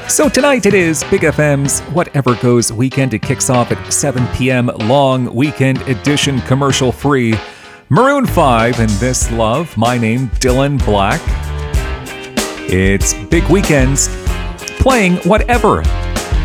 So tonight it is Big FM's Whatever Goes weekend. It kicks off at 7 p.m. Long weekend edition, commercial free. Maroon 5 and This Love. My name, Dylan Black. It's Big Weekends playing whatever.